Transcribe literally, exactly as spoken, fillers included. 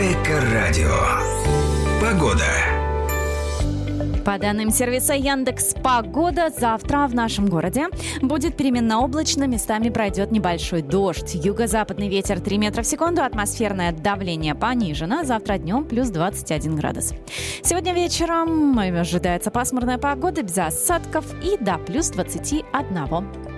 Эко-радио. Погода. По данным сервиса Яндекс.Погода, завтра в нашем городе будет переменно облачно, местами пройдет небольшой дождь. Юго-западный ветер три метра в секунду, атмосферное давление понижено. Завтра днем плюс двадцать один градус. Сегодня вечером ожидается пасмурная погода без осадков и до плюс двадцати одного.